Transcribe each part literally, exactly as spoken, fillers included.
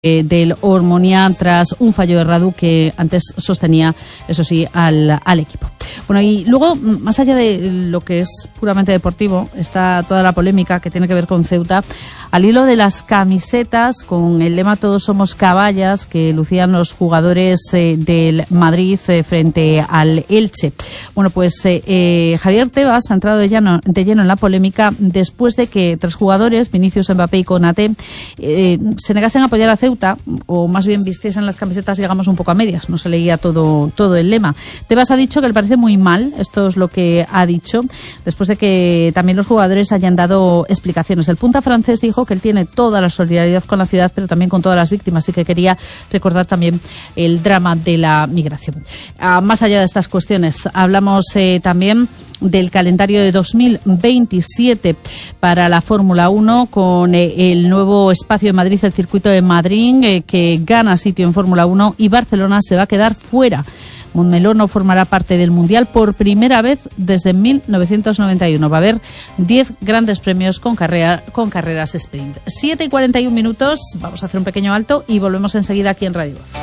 Eh, del Hormonian tras un fallo de Radu que antes sostenía, eso sí, al, al equipo. Bueno, y luego, más allá de lo que es puramente deportivo, está toda la polémica que tiene que ver con Ceuta, al hilo de las camisetas con el lema "Todos somos caballas" que lucían los jugadores eh, del Madrid eh, frente al Elche. Bueno, pues eh, eh, Javier Tebas ha entrado de lleno, de lleno en la polémica después de que tres jugadores, Vinicius, Mbappé y Konaté, eh, se negasen a apoyar a Ceuta, o más bien vistiesen las camisetas, digamos, un poco a medias. No se leía todo, todo el lema. Tebas ha dicho que le parece muy mal, esto es lo que ha dicho, después de que también los jugadores hayan dado explicaciones. El punta francés dijo que él tiene toda la solidaridad con la ciudad, pero también con todas las víctimas, y que quería recordar también el drama de la migración. Ah, más allá de estas cuestiones, hablamos eh, también del calendario de dos mil veintisiete para la Fórmula uno, con eh, el nuevo espacio de Madrid, el circuito de Madrid, eh, que gana sitio en Fórmula uno, y Barcelona se va a quedar fuera. Montmeló no formará parte del Mundial por primera vez desde mil novecientos noventa y uno. Va a haber diez grandes premios con, carrera, con carreras sprint. siete y cuarenta y un minutos, vamos a hacer un pequeño alto y volvemos enseguida aquí en Radio Voz.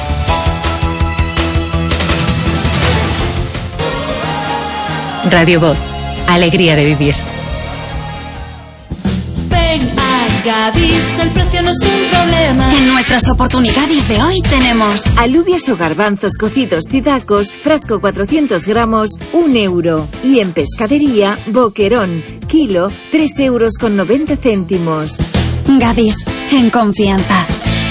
Radio Voz, alegría de vivir. Ven a Gadis, el precio no es un problema. En nuestras oportunidades de hoy tenemos alubias o garbanzos cocidos Cidacos, frasco cuatrocientos gramos, un euro. Y en pescadería, boquerón, kilo, tres euros con noventa céntimos. Gadis, en confianza.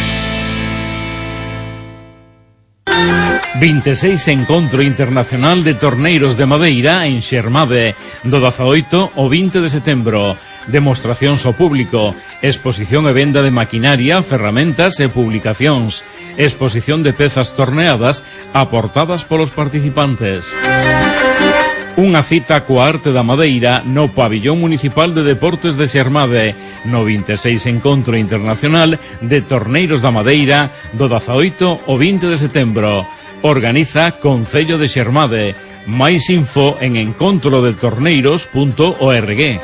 veintiséis Encontro Internacional de Torneiros de Madeira en Xermade, do dezaoito ao vinte de setembro. Demostracións ao público, exposición e venda de maquinaria, ferramentas e publicacións, exposición de pezas torneadas aportadas polos participantes. Unha cita coa arte da madeira no Pabillón Municipal de Deportes de Xermade, no veintiséis Encontro Internacional de Torneiros da Madeira, do dezaoito ao vinte de setembro. Organiza Concello de Xermade. Máis info en encontro de torneiros punto org.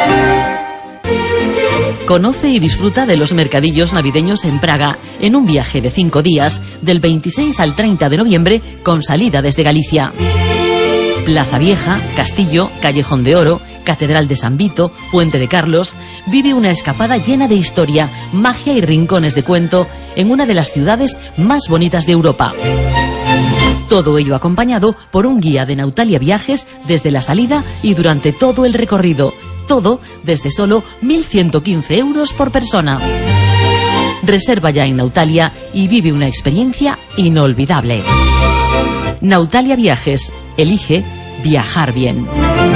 Conoce y disfruta de los mercadillos navideños en Praga en un viaje de cinco días del veintiséis al treinta de noviembre con salida desde Galicia. Plaza Vieja, Castillo, Callejón de Oro, Catedral de San Vito, Puente de Carlos. Vive una escapada llena de historia, magia y rincones de cuento en una de las ciudades más bonitas de Europa. Todo ello acompañado por un guía de Nautalia Viajes desde la salida y durante todo el recorrido. Todo desde solo mil ciento quince euros por persona. Reserva ya en Nautalia y vive una experiencia inolvidable. Nautalia Viajes. Elige viajar bien.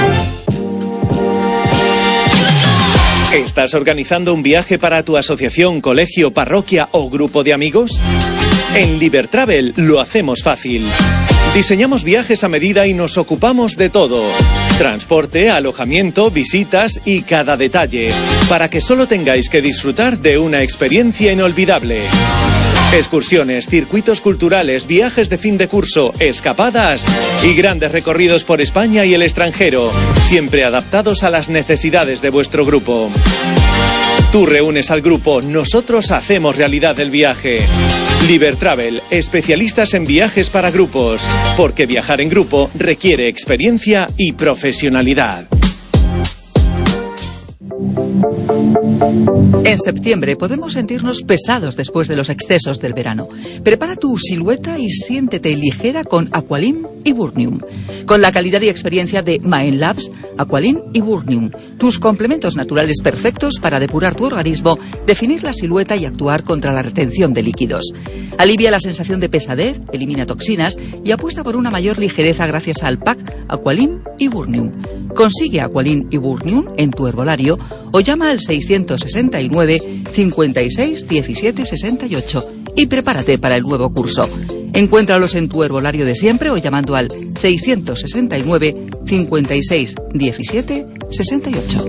¿Estás organizando un viaje para tu asociación, colegio, parroquia o grupo de amigos? En Libertravel lo hacemos fácil. Diseñamos viajes a medida y nos ocupamos de todo. Transporte, alojamiento, visitas y cada detalle, para que solo tengáis que disfrutar de una experiencia inolvidable. Excursiones, circuitos culturales, viajes de fin de curso, escapadas y grandes recorridos por España y el extranjero, siempre adaptados a las necesidades de vuestro grupo. Tú reúnes al grupo, nosotros hacemos realidad el viaje. Libertravel, especialistas en viajes para grupos, porque viajar en grupo requiere experiencia y profesionalidad. En septiembre podemos sentirnos pesados después de los excesos del verano. Prepara tu silueta y siéntete ligera con Aqualim y Burnium. Con la calidad y experiencia de Maen Labs, Aqualim y Burnium, tus complementos naturales perfectos para depurar tu organismo, definir la silueta y actuar contra la retención de líquidos. Alivia la sensación de pesadez, elimina toxinas y apuesta por una mayor ligereza gracias al pack Aqualim y Burnium. Consigue Aqualim y Burnium en tu herbolario o llama al seiscientos sesenta y nueve, cincuenta y seis, diecisiete, sesenta y ocho y prepárate para el nuevo curso. Encuéntralos en tu herbolario de siempre o llamando al seiscientos sesenta y nueve, cincuenta y seis, diecisiete, sesenta y ocho.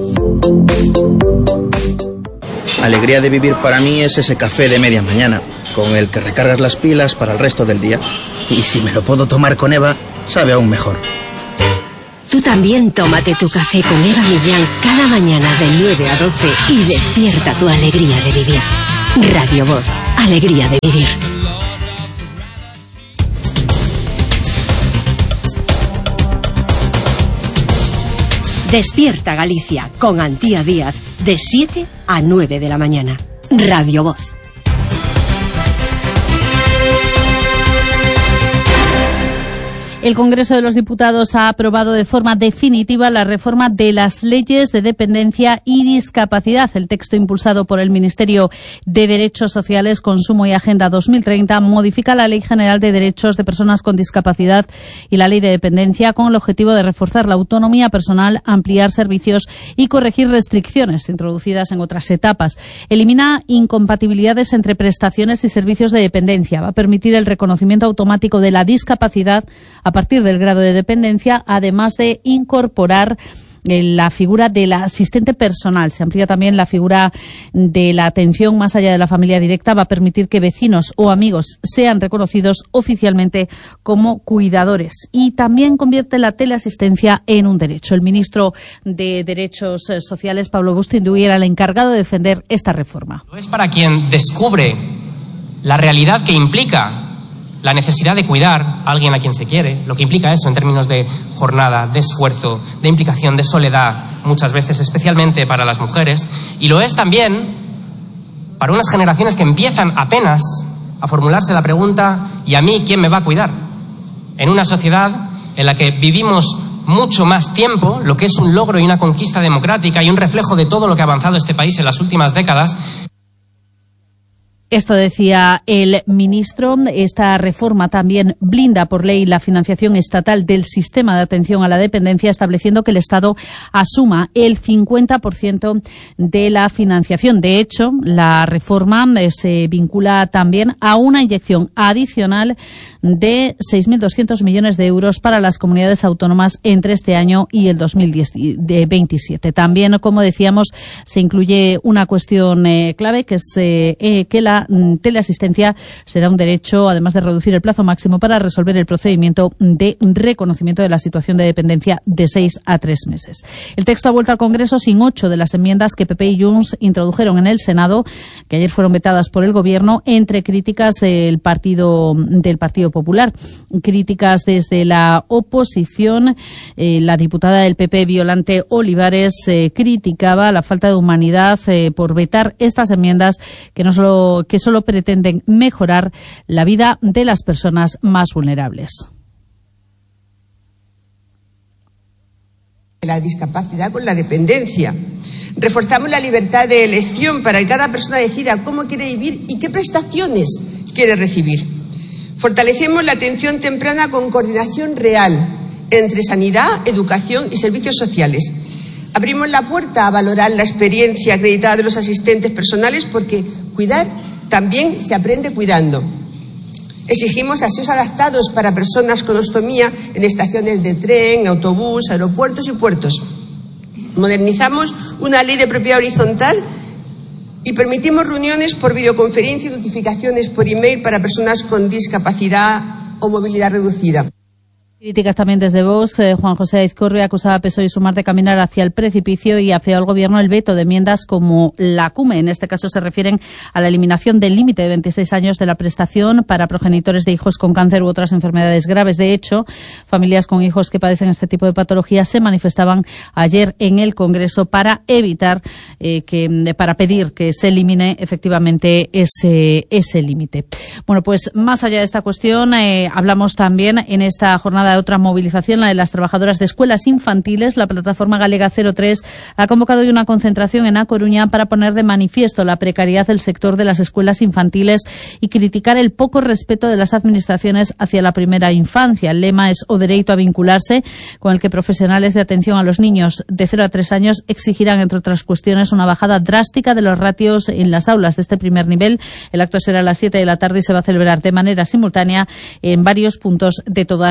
Alegría de vivir para mí es ese café de media mañana, con el que recargas las pilas para el resto del día. Y si me lo puedo tomar con Eva, sabe aún mejor. Tú también tómate tu café con Eva Millán cada mañana de nueve a doce y despierta tu alegría de vivir. Radio Voz, alegría de vivir. Despierta Galicia con Antía Díaz de siete a nueve de la mañana. Radio Voz. El Congreso de los Diputados ha aprobado de forma definitiva la reforma de las leyes de dependencia y discapacidad. El texto impulsado por el Ministerio de Derechos Sociales, Consumo y Agenda dos mil treinta modifica la Ley General de Derechos de Personas con Discapacidad y la Ley de Dependencia con el objetivo de reforzar la autonomía personal, ampliar servicios y corregir restricciones introducidas en otras etapas. Elimina incompatibilidades entre prestaciones y servicios de dependencia. Va a permitir el reconocimiento automático de la discapacidad a partir del grado de dependencia, además de incorporar la figura del asistente personal. Se amplía también la figura de la atención más allá de la familia directa. Va a permitir que vecinos o amigos sean reconocidos oficialmente como cuidadores. Y también convierte la teleasistencia en un derecho. El ministro de Derechos Sociales, Pablo Bustinduy, era el encargado de defender esta reforma. Es para quien descubre la realidad que implica la necesidad de cuidar a alguien a quien se quiere, lo que implica eso en términos de jornada, de esfuerzo, de implicación, de soledad, muchas veces, especialmente para las mujeres, y lo es también para unas generaciones que empiezan apenas a formularse la pregunta: ¿y a mí quién me va a cuidar? En una sociedad en la que vivimos mucho más tiempo, lo que es un logro y una conquista democrática y un reflejo de todo lo que ha avanzado este país en las últimas décadas. Esto decía el ministro. Esta reforma también blinda por ley la financiación estatal del sistema de atención a la dependencia, estableciendo que el Estado asuma el cincuenta por ciento de la financiación. De hecho, la reforma se vincula también a una inyección adicional de seis mil doscientos millones de euros para las comunidades autónomas entre este año y el dos mil veintisiete. También, como decíamos, se incluye una cuestión eh, clave, que es eh, que la teleasistencia será un derecho, además de reducir el plazo máximo para resolver el procedimiento de reconocimiento de la situación de dependencia de seis a tres meses. El texto ha vuelto al Congreso sin ocho de las enmiendas que P P y Junts introdujeron en el Senado, que ayer fueron vetadas por el Gobierno, entre críticas del Partido del Partido Popular. Críticas desde la oposición. Eh, la diputada del P P, Violante Olivares, eh, criticaba la falta de humanidad eh, por vetar estas enmiendas que no solo que solo pretenden mejorar la vida de las personas más vulnerables. La discapacidad con la dependencia. Reforzamos la libertad de elección para que cada persona decida cómo quiere vivir y qué prestaciones quiere recibir. Fortalecemos la atención temprana con coordinación real entre sanidad, educación y servicios sociales. Abrimos la puerta a valorar la experiencia acreditada de los asistentes personales, porque cuidar también se aprende cuidando. Exigimos aseos adaptados para personas con ostomía en estaciones de tren, autobús, aeropuertos y puertos. Modernizamos una ley de propiedad horizontal y permitimos reuniones por videoconferencia y notificaciones por email para personas con discapacidad o movilidad reducida. Críticas también desde Vox. Eh, Juan José Aizcorbe acusaba a P S O E y Sumar de caminar hacia el precipicio y afeó al Gobierno el veto de enmiendas como la CUME. En este caso se refieren a la eliminación del límite de veintiséis años de la prestación para progenitores de hijos con cáncer u otras enfermedades graves. De hecho, familias con hijos que padecen este tipo de patologías se manifestaban ayer en el Congreso para evitar, eh, que para pedir que se elimine efectivamente ese, ese límite. Bueno, pues más allá de esta cuestión, eh, hablamos también en esta jornada de otra movilización, la de las trabajadoras de escuelas infantiles. La plataforma galega cero tres ha convocado hoy una concentración en A Coruña para poner de manifiesto la precariedad del sector de las escuelas infantiles y criticar el poco respeto de las administraciones hacia la primera infancia. El lema es o derecho a vincularse, con el que profesionales de atención a los niños de cero a tres años exigirán, entre otras cuestiones, una bajada drástica de los ratios en las aulas de este primer nivel. El acto será a las siete de la tarde y se va a celebrar de manera simultánea en varios puntos de todas las comunidades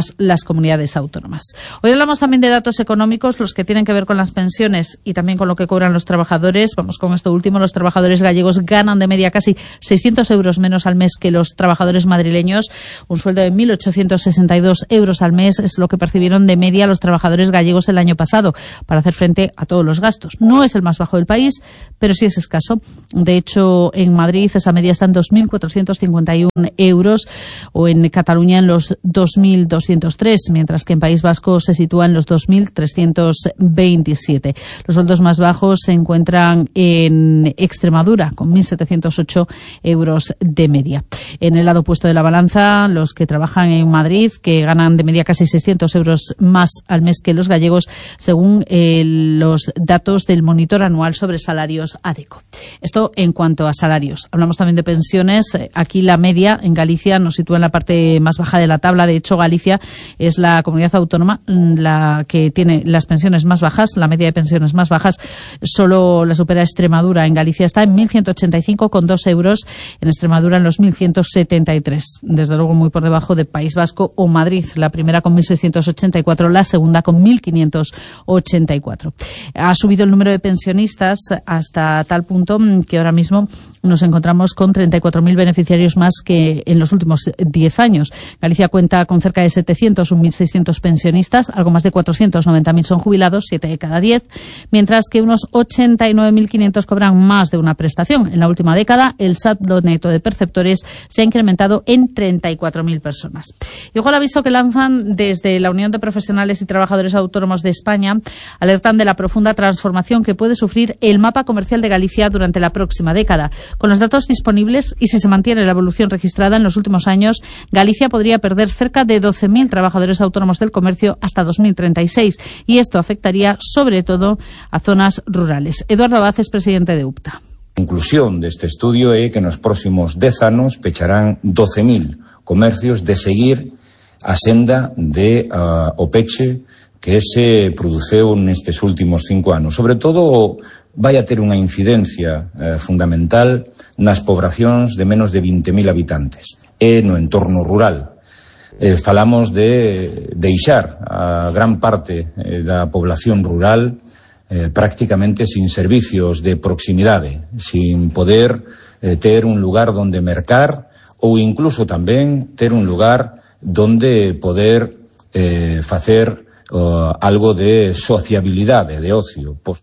comunidades autónomas. Hoy hablamos también de datos económicos, los que tienen que ver con las pensiones y también con lo que cobran los trabajadores. Vamos con esto último. Los trabajadores gallegos ganan de media casi seiscientos euros menos al mes que los trabajadores madrileños. Un sueldo de mil ochocientos sesenta y dos euros al mes es lo que percibieron de media los trabajadores gallegos el año pasado para hacer frente a todos los gastos. No es el más bajo del país, pero sí es escaso. De hecho, en Madrid esa media está en dos mil cuatrocientos cincuenta y uno euros o en Cataluña en los dos mil doscientos tres, mientras que en País Vasco se sitúa en los dos mil trescientos veintisiete. Los sueldos más bajos se encuentran en Extremadura, con mil setecientos ocho euros de media. En el lado opuesto de la balanza, los que trabajan en Madrid, que ganan de media casi seiscientos euros más al mes que los gallegos, según eh, los datos del monitor anual sobre salarios ADECO. Esto en cuanto a salarios. Hablamos también de pensiones. Aquí la media en Galicia nos sitúa en la parte más baja de la tabla. De hecho, Galicia es la comunidad autónoma la que tiene las pensiones más bajas, la media de pensiones más bajas. Solo la supera Extremadura. En Galicia está en mil ciento ochenta y cinco coma dos euros, en Extremadura en los mil ciento setenta y tres. Desde luego muy por debajo de País Vasco o Madrid, la primera con mil seiscientos ochenta y cuatro, la segunda con mil quinientos ochenta y cuatro. Ha subido el número de pensionistas hasta tal punto que ahora mismo nos encontramos con treinta y cuatro mil beneficiarios más que en los últimos diez años. Galicia cuenta con cerca de setecientos, mil seiscientos pensionistas, algo más de cuatrocientos noventa mil son jubilados, siete de cada diez, mientras que unos ochenta y nueve mil quinientos cobran más de una prestación. En la última década, el saldo neto de perceptores se ha incrementado en treinta y cuatro mil personas. Y ojo al aviso que lanzan desde la Unión de Profesionales y Trabajadores Autónomos de España, alertan de la profunda transformación que puede sufrir el mapa comercial de Galicia durante la próxima década. Con los datos disponibles y si se mantiene la evolución registrada en los últimos años, Galicia podría perder cerca de doce mil trabajadores autónomos del comercio hasta dos mil treinta y seis, y esto afectaría sobre todo a zonas rurales. Eduardo Abad es presidente de UPTA. A conclusión deste estudio é que nos próximos dez anos pecharán doce mil comercios de seguir a senda de uh, o peche que se produceu nestes últimos cinco anos. Sobre todo, vai a ter unha incidencia eh, fundamental nas poboacións de menos de vinte mil habitantes e no entorno rural. Eh, falamos de deixar a gran parte eh, da población rural eh, prácticamente sin servicios de proximidade, sin poder eh, ter un lugar donde mercar ou incluso tamén ter un lugar donde poder eh, facer Uh, algo de sociabilidade, de ocio. Post-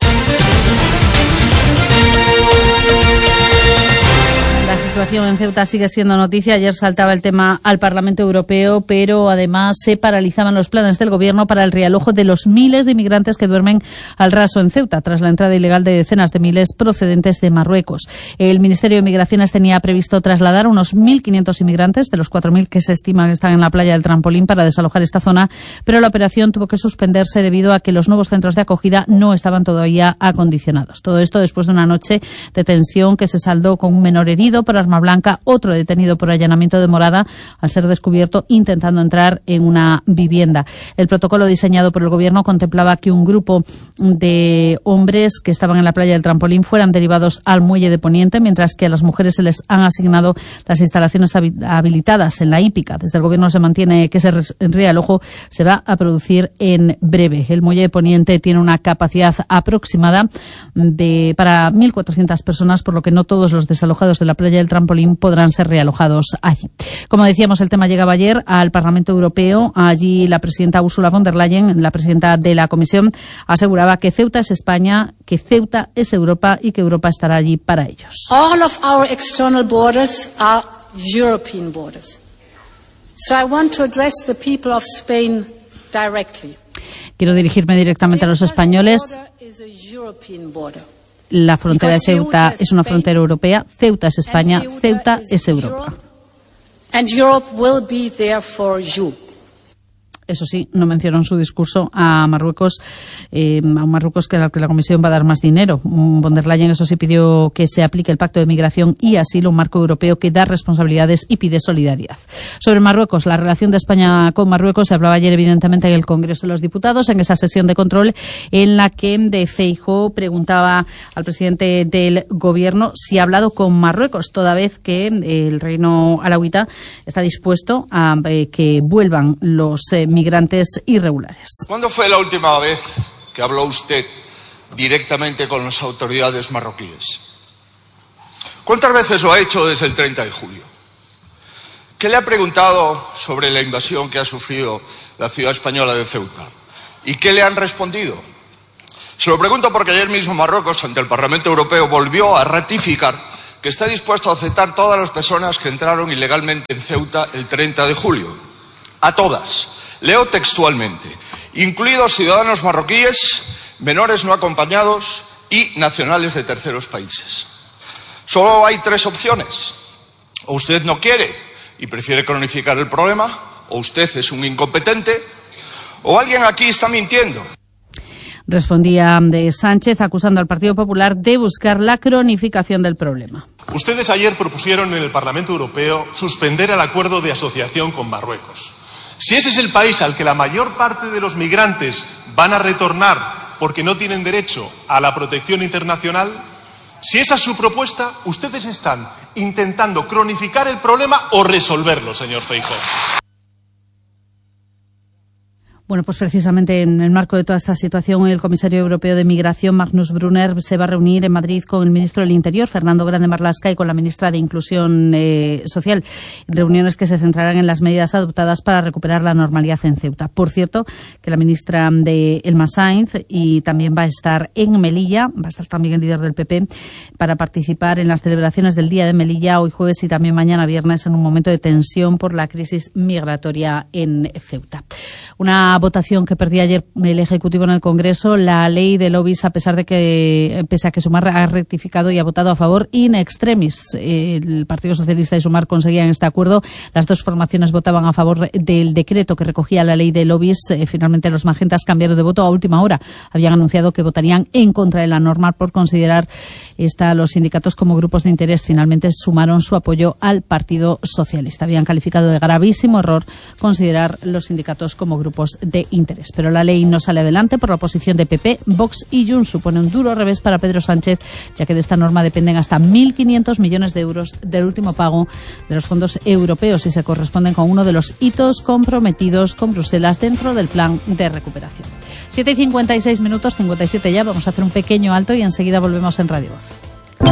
La situación en Ceuta sigue siendo noticia. Ayer saltaba el tema al Parlamento Europeo, pero además se paralizaban los planes del Gobierno para el realojo de los miles de inmigrantes que duermen al raso en Ceuta, tras la entrada ilegal de decenas de miles procedentes de Marruecos. El Ministerio de Migraciones tenía previsto trasladar unos mil quinientos inmigrantes, de los cuatro mil que se estima que están en la playa del Trampolín, para desalojar esta zona, pero la operación tuvo que suspenderse debido a que los nuevos centros de acogida no estaban todavía acondicionados. Todo esto después de una noche de tensión que se saldó con un menor herido por arma blanca, otro detenido por allanamiento de morada al ser descubierto intentando entrar en una vivienda. El protocolo diseñado por el Gobierno contemplaba que un grupo de hombres que estaban en la playa del Trampolín fueran derivados al muelle de Poniente, mientras que a las mujeres se les han asignado las instalaciones habilitadas en la hípica. Desde el Gobierno se mantiene que ese realojo se va a producir en breve. El muelle de Poniente tiene una capacidad aproximada de para mil cuatrocientas personas, por lo que no todos los desalojados de la playa del Trampolín podrán ser realojados allí. Como decíamos, el tema llegaba ayer al Parlamento Europeo. Allí la presidenta Ursula von der Leyen, la presidenta de la Comisión, aseguraba que Ceuta es España, que Ceuta es Europa y que Europa estará allí para ellos. All of our external borders are European borders. So I want to address the people of Spain directly. Quiero dirigirme directamente a los españoles. La frontera de Ceuta es una frontera europea, Ceuta es España, Ceuta es Europa. And Europe will be there for you. Eso sí, no mencionó en su discurso a Marruecos, eh, a Marruecos que a la que la Comisión va a dar más dinero. Von der Leyen, eso sí, pidió que se aplique el Pacto de Migración y Asilo, un marco europeo que da responsabilidades y pide solidaridad. Sobre Marruecos, la relación de España con Marruecos se hablaba ayer evidentemente en el Congreso de los Diputados, en esa sesión de control en la que de Feijóo preguntaba al presidente del Gobierno si ha hablado con Marruecos, toda vez que el reino alauita está dispuesto a eh, que vuelvan los eh, migrantes irregulares. ¿Cuándo fue la última vez que habló usted directamente con las autoridades marroquíes? ¿Cuántas veces lo ha hecho desde el treinta de julio? ¿Qué le ha preguntado sobre la invasión que ha sufrido la ciudad española de Ceuta? ¿Y qué le han respondido? Se lo pregunto porque ayer mismo Marruecos, ante el Parlamento Europeo, volvió a ratificar que está dispuesto a aceptar todas las personas que entraron ilegalmente en Ceuta el treinta de julio. A todas. Leo textualmente. Incluidos ciudadanos marroquíes, menores no acompañados y nacionales de terceros países. Solo hay tres opciones. O usted no quiere y prefiere cronificar el problema, o usted es un incompetente, o alguien aquí está mintiendo. Respondía de Sánchez acusando al Partido Popular de buscar la cronificación del problema. Ustedes ayer propusieron en el Parlamento Europeo suspender el acuerdo de asociación con Marruecos. Si ese es el país al que la mayor parte de los migrantes van a retornar porque no tienen derecho a la protección internacional, si esa es su propuesta, ustedes están intentando cronificar el problema o resolverlo, señor Feijóo. Bueno, pues precisamente en el marco de toda esta situación, el comisario europeo de Migración, Magnus Brunner, se va a reunir en Madrid con el ministro del Interior, Fernando Grande Marlaska, y con la ministra de Inclusión eh, Social. Reuniones que se centrarán en las medidas adoptadas para recuperar la normalidad en Ceuta. Por cierto, que la ministra de Elma Sainz y también va a estar en Melilla, va a estar también el líder del P P, para participar en las celebraciones del Día de Melilla hoy jueves y también mañana viernes en un momento de tensión por la crisis migratoria en Ceuta. Una votación que perdía ayer el Ejecutivo en el Congreso, la ley de lobbies, a pesar de que, pese a que Sumar ha rectificado y ha votado a favor in extremis. El Partido Socialista y Sumar conseguían este acuerdo. Las dos formaciones votaban a favor del decreto que recogía la ley de lobbies. Eh, finalmente los magentas cambiaron de voto a última hora. Habían anunciado que votarían en contra de la norma por considerar esta, los sindicatos como grupos de interés. Finalmente sumaron su apoyo al Partido Socialista. Habían calificado de gravísimo error considerar los sindicatos como grupos de interés. Pero la ley no sale adelante por la oposición de P P, Vox y Junts. Supone un duro revés para Pedro Sánchez, ya que de esta norma dependen hasta mil quinientos millones de euros del último pago de los fondos europeos y se corresponden con uno de los hitos comprometidos con Bruselas dentro del plan de recuperación. siete y cincuenta y seis minutos, cincuenta y siete ya. Vamos a hacer un pequeño alto y enseguida volvemos en Radio Voz.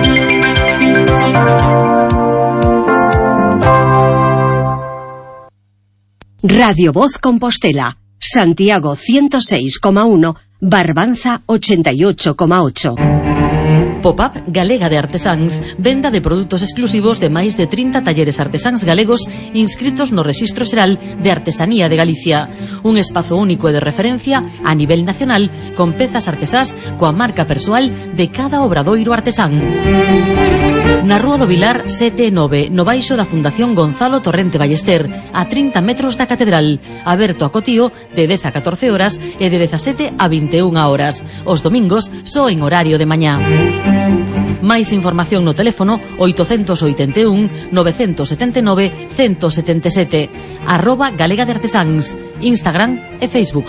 Radio Voz Compostela, Santiago ciento seis coma uno, Barbanza ochenta y ocho coma ocho. Pop-up Galega de Artesáns, venda de produtos exclusivos de máis de trinta talleres artesáns galegos inscritos no Rexistro Xeral de Artesanía de Galicia. Un espazo único e de referencia a nivel nacional con pezas artesás coa marca persoal de cada obradoiro artesán. Na Rúa do Vilar sete e nove, no baixo da Fundación Gonzalo Torrente Ballester, a trinta metros da Catedral, aberto a cotío de dez a catorce horas e de dezasete a vinte e unha horas. Os domingos só en horario de mañá. Máis información no teléfono oitocentos oitenta e un, novecentos setenta e nove, ciento setenta e sete, arroba Galega de Artesáns, Instagram e Facebook.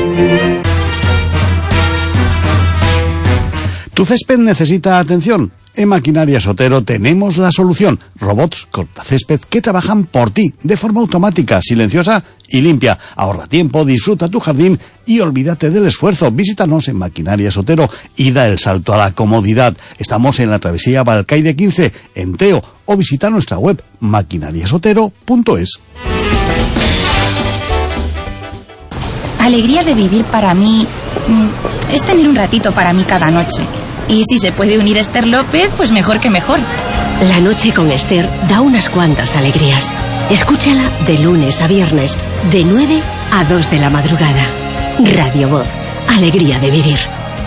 ¿Tu césped necesita atención? En Maquinaria Sotero tenemos la solución. Robots cortacésped que trabajan por ti, de forma automática, silenciosa y limpia. Ahorra tiempo, disfruta tu jardín y olvídate del esfuerzo. Visítanos en Maquinaria Sotero y da el salto a la comodidad. Estamos en la travesía Balcaide quince, en Teo, o visita nuestra web maquinariasotero punto es. Alegría de vivir para mí es tener un ratito para mí cada noche. Y si se puede unir Esther López, pues mejor que mejor. La noche con Esther da unas cuantas alegrías. Escúchala de lunes a viernes, de nueve a dos de la madrugada. Radio Voz, alegría de vivir.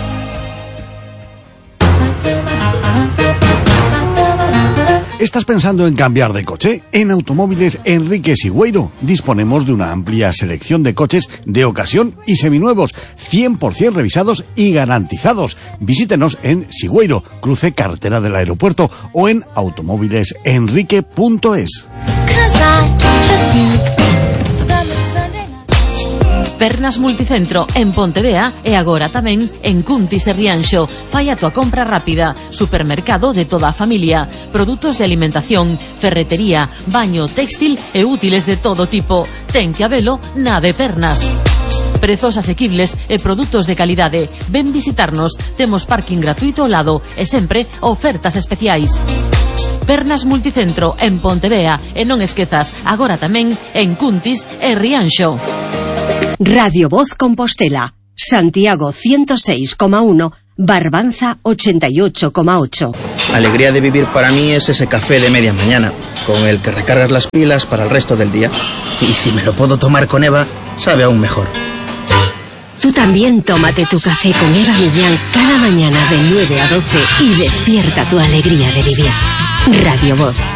¿Estás pensando en cambiar de coche? En Automóviles Enrique Sigüeiro disponemos de una amplia selección de coches de ocasión y seminuevos, cien por ciento revisados y garantizados. Visítenos en Sigüeiro, cruce carretera del aeropuerto, o en automóviles enrique punto es. Pernas Multicentro en Pontevea e agora tamén en Cuntis e Rianxo. Fai a tua compra rápida. Supermercado de toda a familia. Produtos de alimentación, ferretería, baño, textil e útiles de todo tipo. Ten que habelo na de Pernas. Prezos asequibles e produtos de calidade. Ven visitarnos. Temos parking gratuito ao lado e sempre ofertas especiais. Pernas Multicentro en Pontevea e non esquezas, agora tamén en Cuntis e Rianxo. Radio Voz Compostela, Santiago ciento seis coma uno, Barbanza ochenta y ocho coma ocho. Alegría de vivir para mí es ese café de media mañana, con el que recargas las pilas para el resto del día. Y si me lo puedo tomar con Eva, sabe aún mejor. Tú también tómate tu café con Eva Millán cada mañana de nueve a doce y despierta tu alegría de vivir. Radio Voz.